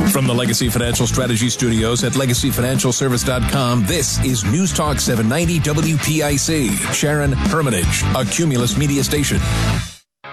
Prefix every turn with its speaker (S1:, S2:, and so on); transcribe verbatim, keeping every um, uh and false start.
S1: From the Legacy Financial Strategy Studios at legacy financial service dot com, this is News Talk seven ninety W P I C. Sharon Hermitage, a Cumulus Media station.